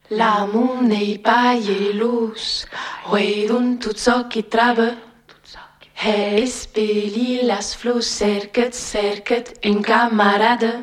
La money paielos, ruedun tot so qui traba. He espeli las flors, cerca't un camarada.